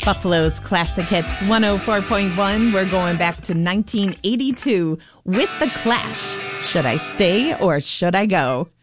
Buffalo's Classic Hits 104.1. We're going back to 1982 with The Clash. Should I stay or should I go?